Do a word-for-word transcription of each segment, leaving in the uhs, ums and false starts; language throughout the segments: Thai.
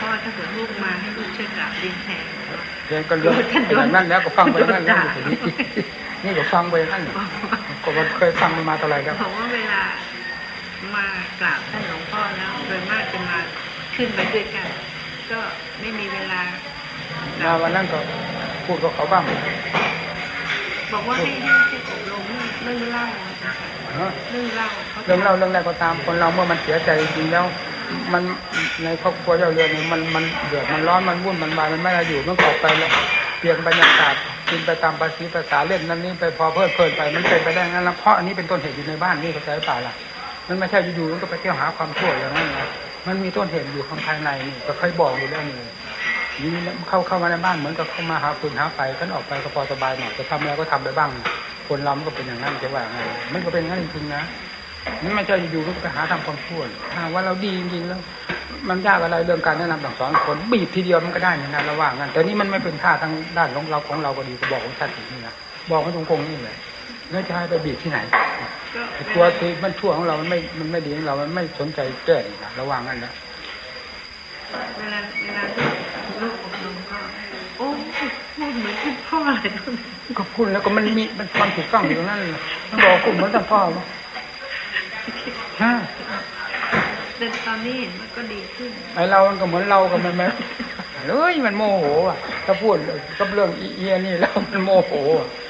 พ่อถ้าเกิดลูกมาให้ลูกช่วยกราบเรียนแทนเรียนก็เรื่องอย่างนั้นแล้วก็ฟังไปนั่นแล้วนี่ก็ฟังไปนั่นก็เคยฟังมาเท่าไหร่แล้วเพราะว่าเวลามากราบท่านหลวงพ่อแล้วโดยมากจะมาขึ้นไปด้วยกันก็ไม่มีเวลามาวันนั้นก็พูดกับเขาบ้างบอกว่าให้ให้ให้อบรมเรื่องเล่าเรื่องเล่าเรื่องเล่าเรื่องใดก็ตามคนเราเมื่อมันเสียใจจริงแล้วมันในครอบครัวเจ้าเรือนมันมันเดือดมันร้อนมันวุ่นมันวายมันไม่ได้อยู่มันออกไปแล้วเปลี่ยนบรรยากาศกินไปตามภาษีภาษาเล่นนั่นนี่ไปพอเพลิดเพลินไปมันเป็นไปได้งั้นแล้วเพราะอันนี้เป็นต้นเหตุอยู่ในบ้านนี่เข้าใจป่ะล่ะมันไม่ใช่อยู่ๆมันก็ไปเที่ยวหาความชั่วอย่างนั้นนะมันมีต้นเหตุอยู่ข้างภายในนี่ก็เคยบอกอยู่แล้วนี่นี่เข้าเข้ามาในบ้านเหมือนกับเข้ามาหาฟืนหาไฟท่านออกไปก็พอสบายหน่อยจะทำอะไรก็ทำไปบ้างคนเราก็เป็นอย่างนั้นจะว่าไงมันก็เป็นอย่างนั้นจริงๆนะมันไม่ใช่อยู่ๆก็ไปหาทำความชั่วถ้าว่าเราดีจริงๆแล้วมันยากอะไรเรื่องการแนะนำสั่งสอนคนบีบทีเดียวมันก็ได้นะระหว่างนั้นแต่นี่มันไม่เป็นท่าทางด้านของเราของเราก็ดีก็บอกของชาตินี่นะบอกกันตรงๆนี่เลยไม่ใช่ไปบีบที่ไหนตัวที่มันชั่วของเรามันไม่มันไม่ดีของเรามันไม่สนใจแก้นะระหว่างนั้นนะเวลาเวลาลูกอบรมก็โอ้พูดเหมือนท่านพ่อเลยก็พูดแล้วก็มันมีมันความถูกต้องอยู่ตรงนั้นต้องบอกคุณเหมือนท่านพ่อมั้งฮะแต่ตอนนี้เห็นมันก็ดีขึ้นไอเราก็เหมือนเรากับมันไหมเฮ้ยมันโมโหอ่ะถ้าพูดกับเรื่องเอียนี่แล้วมันโมโห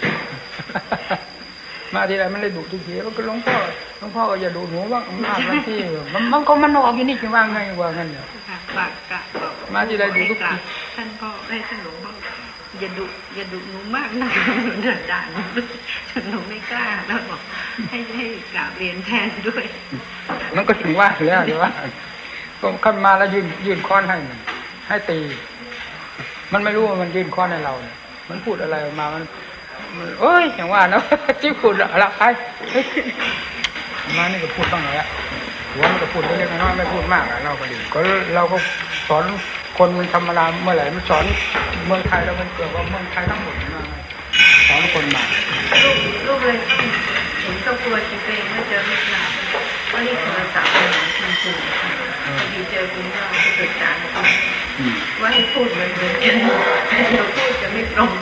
มาทีไรมันเลยดุทุกทีแล้วก็หลวงพ่อหลวงพ่อก็อย่าดุหนูบ้างมากบางทีมันมันก็มันออกอยู่นี่จะว่าไงว่างั้นเนี่ยปากกะมาทีไรดุทุกทีท่านพ่อให้ท่านหลวงพ่ออย่าดุอย่าดุหนูมากนะเดือดด่านฉันหนูไม่กล้าแล้วบอกให้ให้กราบเรียนแทนด้วยมันก็ถึงว่าแล้วหรือว่าก็ขึ้นมาแล้วยืนยืนค้อนให้ให้ตีมันไม่รู้ว่ามันยืนค้อนให้เราเนี่ยมันพูดอะไรออกมามันเอ้ยอย่างว่านะที่พูดอะไรใครมานี่ก็พูดบ้างเลยอะหัวมันก็พูดเล็กๆน้อยๆไม่พูดมากอะเราก็ดีก็เราก็สอนคนมันธรรมดาเมื่อไหร่มันสอนเมืองไทยแล้วมันเกิดว่าเมืองไทยทั้งหมดมาสอนคนมาลูกลูกเลยเห็นต้องกลัวจริงเองว่าเจอไม่กล้าว่านี่โทรศัพท์เป็นของคุณครูพอดีเจอคุณพ่อจะเกิดการว่าให้พูดเหมือนเดิมเราพูดจะไม่ตรง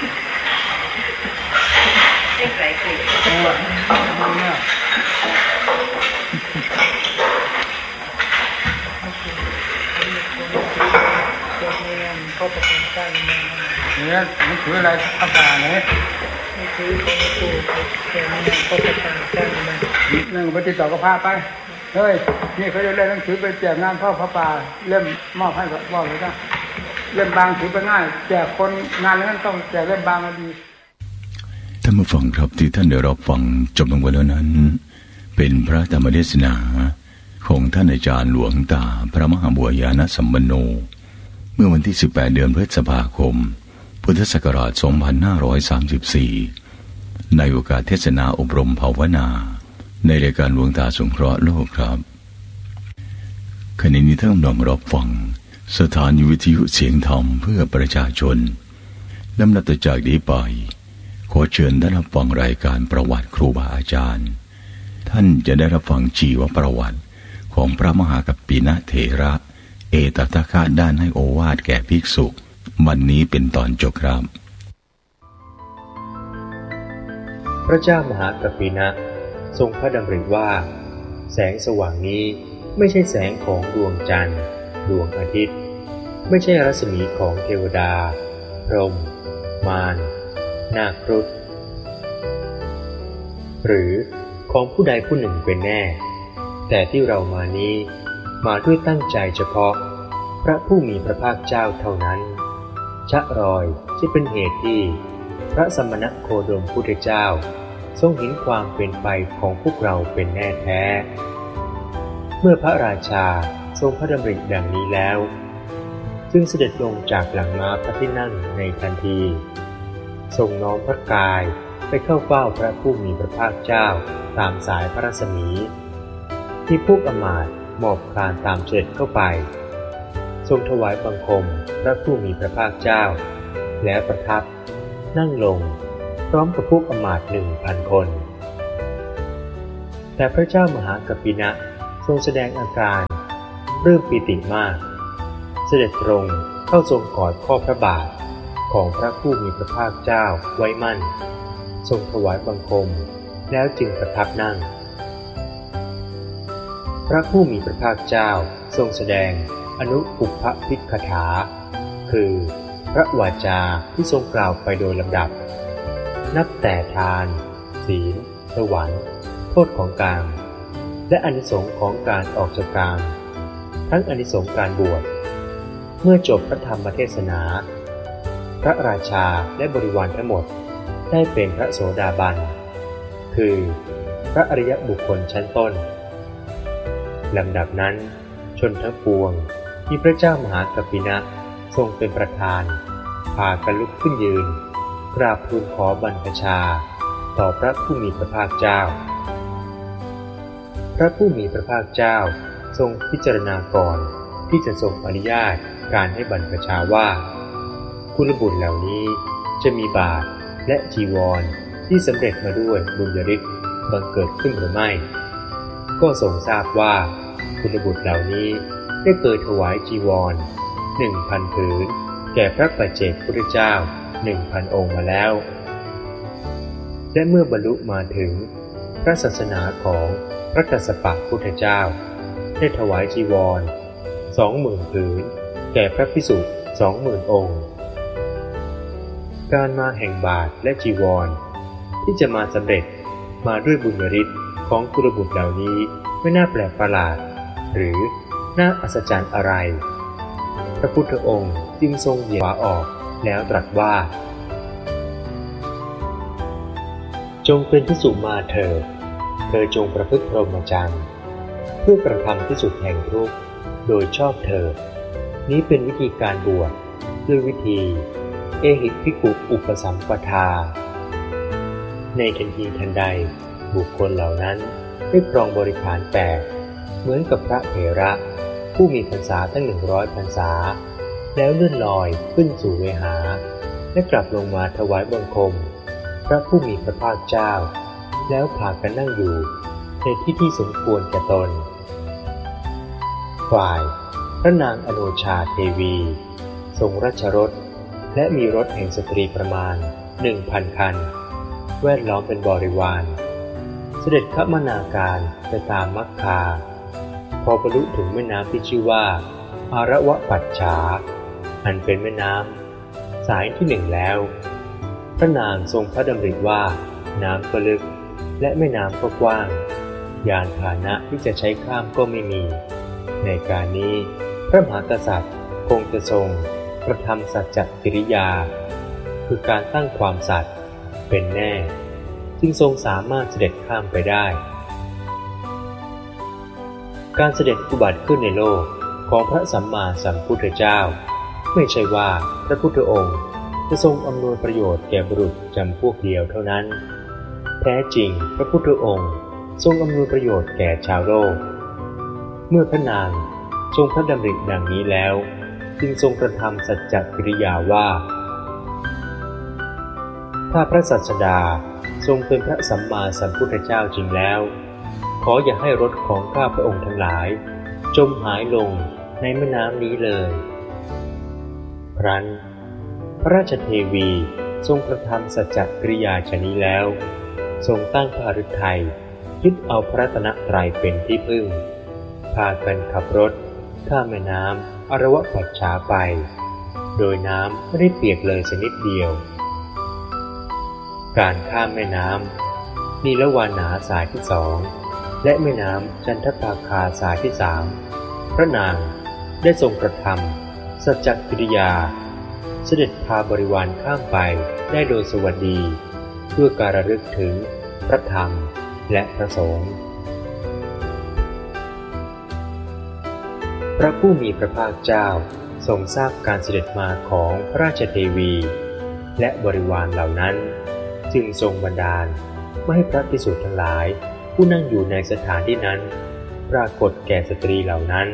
ไม่ไกลเกลี่ยเนี่ยมันถืออะไรภาษาเนี่ยมันถือของครูแต่มันก็ภาษาใช่ไหมนั่งไปติดต่อกับพระไปเฮ้ยนี่เขาจะเล่นหนังสือไปแจกงานพ่อพระป่าเล่มมอบให้กับพ่อเลยจ้ะเล่มบางถือไปง่ายแจกคนงานนั้นต้องแจกเล่มบางก็ดีท่านผู้ฟังครับที่ท่านได้รับฟังจบลงไปแล้วนั้นเป็นพระธรรมเทศนาของท่านอาจารย์หลวงตาพระมหาบัวญาณสัมปันโนเมื่อวันที่สิบแปดเดือนพฤษภาคมพุทธศักราชสองพันห้าร้อยสามสิบสี่ในโอกาสเทศนาอบรมภาวนาในรายการหลวงตาสงเคราะห์โลกครับขณะนี้ท่านกำลังรับฟังสถานีวิทยุเสียงธรรมเพื่อประชาชนลำดับต่อจากนี้ไปขอเชิญท่านรับฟังรายการประวัติครูบาอาจารย์ท่านจะได้รับฟังชีวประวัติของพระมหากัปปินะเถระเอตทัคคะด้านให้โอวาทแก่ภิกษุวันนี้เป็นตอนจบครับพระเจ้ามหากัปปินะทรงพระดำริว่าแสงสว่างนี้ไม่ใช่แสงของดวงจันทร์ดวงอาทิตย์ไม่ใช่รัศมีของเทวดาพรหมมารนาคครุฑหรือของผู้ใดผู้หนึ่งเป็นแน่แต่ที่เรามานี้มาด้วยตั้งใจเฉพาะพระผู้มีพระภาคเจ้าเท่านั้นชะรอยที่เป็นเหตุที่พระสมณโคดมพุทธเจ้าทรงเห็นความเป็นไปของพวกเราเป็นแน่แท้เมื่อพระราชาทรงพระดำริดังนี้แล้วจึงเสด็จลงจากหลังม้าพระที่นั่งในทันทีทรงน้อมพระกายไปเข้าเฝ้าพระผู้มีพระภาคเจ้าตามสายพระรัศมีที่พวกอมาตย์หมอบคลานตามเสด็จเข้าไปทรงถวายบังคมพระผู้มีพระภาคเจ้าแล้วประทับนั่งลงพร้อมกับพวกอมาตย์หนึ่งพันคนแต่พระเจ้ามหากัปปินะทรงแสดงอาการเริ่มปีติมากเสด็จตรงเข้าทรงกอดข้อพระบาทของพระผู้มีพระภาคเจ้าไว้มั่นทรงถวายบังคมแล้วจึงประทับนั่งพระผู้มีพระภาคเจ้าทรงแสดงอนุปุพพพิกถาคือพระวาจาที่ทรงกล่าวไปโดยลำดับนับแต่ทานศีลสวรรค์โทษของกามและอานิสงส์ของการออกจากกามทั้งอานิสงส์การบวชเมื่อจบพระธรรมเทศนาพระราชาและบริวารทั้งหมดได้เป็นพระโสดาบันคือพระอริยบุคคลชั้นต้นลำดับนั้นชนทั้งปวงที่พระเจ้ามหากัปปินะทรงเป็นประธานพากันลุกขึ้นยืนกราบทูลขอบรรพชาต่อพระผู้มีพระภาคเจ้าพระผู้มีพระภาคเจ้าทรงพิจารณาก่อนที่จะทรงอนุญาตการให้บรรพชาว่ากุลบุตรเหล่านี้จะมีบาตรและจีวรที่สำเร็จมาด้วยบุญญาฤทธิ์บังเกิดขึ้นหรือไม่ก็ทรงทราบว่ากุลบุตรเหล่านี้ได้เคยถวายจีวรหนึ่งพันผืนแก่พระปัจเจกพุทธเจ้าหนึ่งพันองค์มาแล้วและเมื่อบรรลุมาถึงพระศาสนาของพระกัสสปะพุทธเจ้าได้ถวายจีวรสองหมื่นผืนแก่พระภิกษุสองหมื่นองค์การมาแห่งบาตรและจีวรที่จะมาสำเร็จมาด้วยบุญญาฤทธิ์ของกุลบุตรเหล่านี้ไม่น่าแปลกประหลาดหรือน่าอัศจรรย์อะไรพระพุทธองค์จึงทรงเหยียดขวาออกแล้วตรัสว่าจงเป็นภิกษุมาเถิดเธอจงประพฤติพรหมจรรย์เพื่อกระทำที่สุดแห่งทุกข์โดยชอบเถิดนี้เป็นวิธีการบวชด้วยวิธีเอหิภิกขุอุปสัมปทาในทันทีทันใดบุคคลเหล่านั้นได้ครองบริขารแปดเหมือนกับพระเถระผู้มีพรรษาตั้งหนึ่งร้อยพรรษาแล้วเลื่อนลอยขึ้นสู่เวหาและกลับลงมาถวายบังคมพระผู้มีพระภาคเจ้าแล้วพากันนั่งอยู่ในที่ที่สมควรแก่ตนฝ่ายพระนางอโนชาเทวีทรงราชรถและมีรถแห่งสตรีประมาณหนึ่งพันคันแวดล้อมเป็นบริวารเสด็จคมนาการไปตามมัคคาพอบรรลุถึงแม่น้ำที่ชื่อว่าอาระวะปัจฉาอันเป็นแม่น้ำสายที่หนึ่งแล้วพระนางทรงพระดำริว่าน้ำก็ลึกและแม่น้ำก็กว้างยานพาหนะที่จะใช้ข้ามก็ไม่มีในการนี้พระมหากษัตริย์คงจะทรงกระทำสัจจกิริยาคือการตั้งความสัตย์เป็นแน่จึงทรงสามารถเสด็จข้ามไปได้การเสด็จอุบัติขึ้นในโลกของพระสัมมาสัมพุทธเจ้าไม่ใช่ว่าพระพุทธองค์จะทรงอำนวยประโยชน์แก่บุรุษจำพวกเดียวเท่านั้นแท้จริงพระพุทธองค์ทรงอำนวยประโยชน์แก่ชาวโลกเมื่อพระนางทรงพระดำริดังนี้แล้วจึงทรงกระทำสัจจกิริยาว่าถ้าพระศาสดาทรงเป็นพระสัมมาสัมพุทธเจ้าจริงแล้วขออย่าให้รถของข้าพระองค์ทั้งหลายจมหายลงในแม่น้ำนี้เลยครั้นพระราชเทวีทรงกระทำสัจจกิริยาชนี้แล้วทรงตั้งพระฤทัยยึดเอาพระรัตนตรัยเป็นที่พึ่งพากันขับรถข้ามแม่น้ำอาระวะปัจฉาไปโดยน้ำไม่ได้เปียกเลยสักนิดเดียวการข้ามแม่น้ำนีลวานาสายที่สองและแม่น้ำจันทภาคาสายที่สามพระนางได้ทรงกระทำสัจจกิริยาเสด็จพาบริวารข้ามไปได้โดยสวัสดีเพื่อการระลึกถึงพระธรรมและพระสงฆ์พระผู้มีพระภาคเจ้าทรงทราบการเสด็จมาของพระราชเทวีและบริวารเหล่านั้นจึงทรงบันดาลไม่ให้พระภิกษุทั้งหลายผู้นั่งอยู่ในสถานที่นั้นปรากฏแก่สตรีเหล่านั้น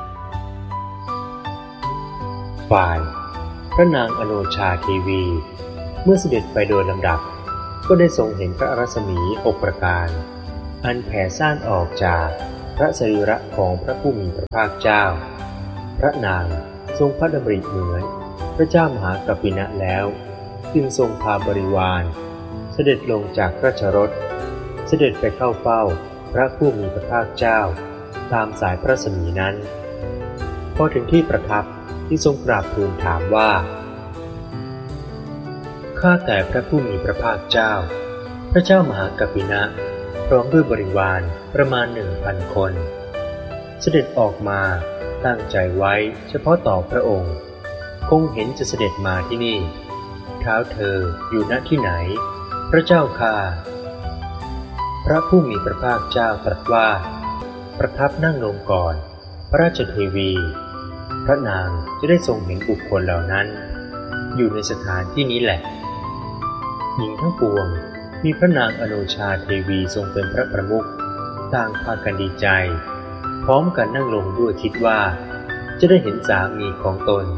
ฝ่ายพระนางอโนชาเทวีเมื่อเสด็จไปโดยลำดับก็ได้ทรงเห็นพระรัศมีหกประการอันแผ่ซ่านออกจากพระสรีระของพระผู้มีพระภาคเจ้าพระนางทรงพระดำริเหมือนพระเจ้ามหากัปปินะแล้วจึงทรงพาบริวารเสด็จลงจากราชรถเสด็จไปเข้าเฝ้าพระผู้มีพระภาคเจ้าตามสายพระสมีนั้นพอถึงที่ประทับที่ทรงกราบทูลถามว่าข้าแต่พระผู้มีพระภาคเจ้าพระเจ้ามหากัปปินะพร้อมด้วยบริวารประมาณหนึ่งพันคนเสด็จออกมาตั้งใจไว้เฉพาะต่อพระองค์คงเห็นจะเสด็จมาที่นี่เท้าเธออยู่ณที่ไหนพระเจ้าข้าพระผู้มีพระภาคเจ้าตรัสว่าประทับนั่งลงก่อนพระราชเทวีพระนางจะได้ทรงเห็นบุคคลเหล่านั้นอยู่ในสถานที่นี้แหละหญิงทั้งปวงมีพระนางอโนชาเทวีทรงเป็นพระประมุขต่างพากันดีใจพร้อมกันนั่งลงด้วยคิดว่าจะได้เห็นสามีของตน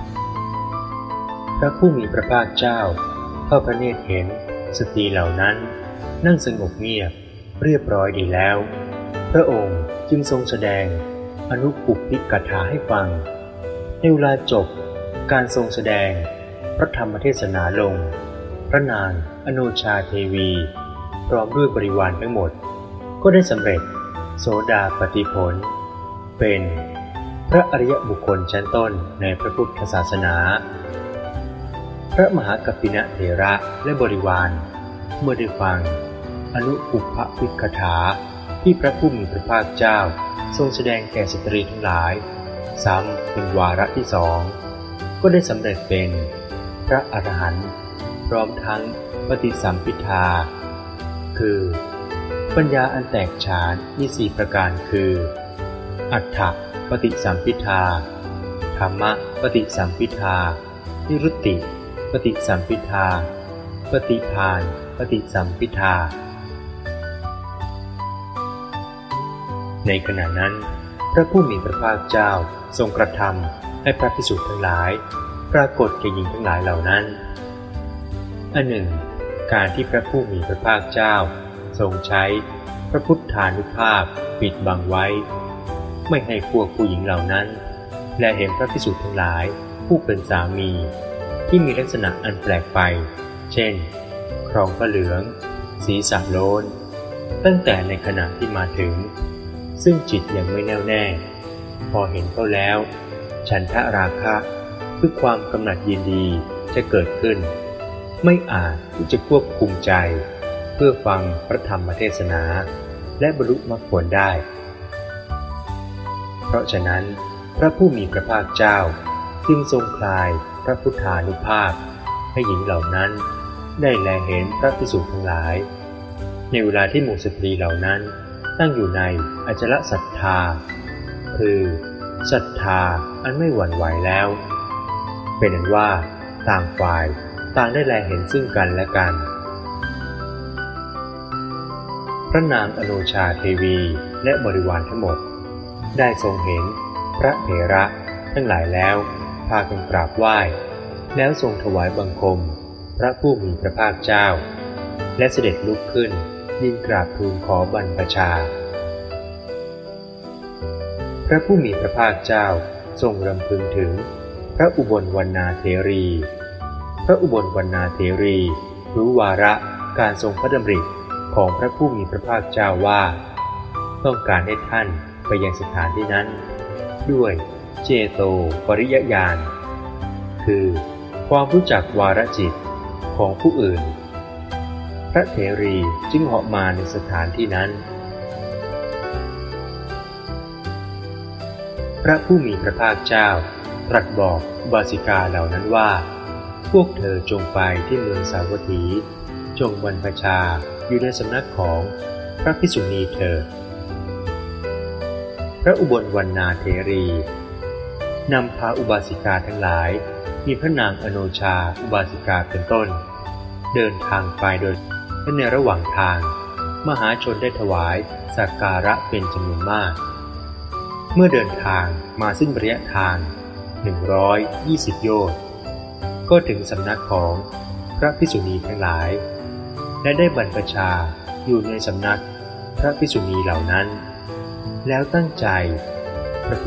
พระผู้มีพระภาคเจ้าทอดพระเนตรเห็นสตรีเหล่านั้นนั่งสงบเงียบเรียบร้อยดีแล้วพระองค์จึงทรงแสดงอนุปุพพิกถาให้ฟังในเวลาจบการทรงแสดงพระธรรมเทศนาลงพระนางอโนชาเทวีพร้อมด้วยบริวารทั้งหมดก็ได้สำเร็จโสดาปัตติผลเป็นพระอริยบุคคลชั้นต้นในพระพุทธศาสนาพระมหากัปปินะเถระและบริวารเมื่อได้ฟังอนุปุพพิกถาที่พระผู้มีพระภาคเจ้าทรงแสดงแก่สตรีทั้งหลายซ้ำเป็นวาระที่สองก็ได้สำเร็จเป็นพระอรหันต์พร้อมทั้งปฏิสัมภิทาคือปัญญาอันแตกฉานมีสี่ประการคืออัฏฐปฏิสัมภิทาธรรมปฏิสัมภิทานิรุตติปฏิสัมภิทาปฏิภาณปฏิสัมภิทาในขณะนั้นพระผู้มีพระภาคเจ้าทรงกระทำให้พระภิกษุทั้งหลายปรากฏแก่หญิงทั้งหลายเหล่านั้นอันหนึ่งการที่พระผู้มีพระภาคเจ้าทรงใช้พระพุทธานุภาพปิดบังไว้ไม่ให้พวกผู้หญิงเหล่านั้นและเห็นพระภิกษุทั้งหลายผู้เป็นสามีที่มีลักษณะอันแปลกไปเช่นครองผ้าเหลืองศีรษะโล้นตั้งแต่ในขณะที่มาถึงซึ่งจิตยังไม่แน่วแน่พอเห็นเขาแล้วฉันทะราคะคือความกำหนัดยินดีจะเกิดขึ้นไม่อาจที่จะควบคุมใจเพื่อฟังพระธรรมเทศนาและบรรลุมรรคผลได้เพราะฉะนั้นพระผู้มีพระภาคเจ้าจึงทรงคลายพระพุทธานุภาพให้หญิงเหล่านั้นได้แลเห็นพระภิกษุทั้งหลายในเวลาที่หมู่สตรีเหล่านั้นตั้งอยู่ในอจลศรัทธาคือศรัทธาอันไม่หวั่นไหวแล้วเป็นอันว่าต่างฝ่ายต่างได้แลเห็นซึ่งกันและกันพระนางอโนชาเทวีและบริวารทั้งหมดได้ทรงเห็นพระเถระทั้งหลายแล้วพากันกราบไหว้แล้วทรงถวายบังคมพระผู้มีพระภาคเจ้าและเสด็จลุกขึ้นยืนกราบทูลขอบรรพชาพระผู้มีพระภาคเจ้าทรงรำพึงถึงพระอุบลวรรณาเถรีพระอุบลวรรณาเถรีรู้วาระการทรงพระดำริของพระผู้มีพระภาคเจ้าว่าต้องการให้ท่านไปยังสถานที่นั้นด้วยเจโตปริยญาณคือความรู้จักวาระจิตของผู้อื่นพระเถรีจึงเหาะมาในสถานที่นั้นพระผู้มีพระภาคเจ้าตรัสบอกอุบาสิกาเหล่านั้นว่าพวกเธอจงไปที่เมืองสาวัตถีจงบรรพชาอยู่ในสำนักของพระภิกษุณีเถิดพระอุบลวรรณาเถรีนำพาอุบาสิกาทั้งหลายมีพระนางอโนชาอุบาสิกาเป็นต้นเดินทางไปโดยและในระหว่างทางมหาชนได้ถวายสักการะเป็นจำนวนมากเมื่อเดินทางมาสิ้นระยะทางหนึ่งร้อยยี่สิบโยชน์ก็ถึงสำนักของพระภิกษุณีทั้งหลายและได้บรรพชาอยู่ในสำนักพระภิกษุณีเหล่านั้นแล้วตั้งใจ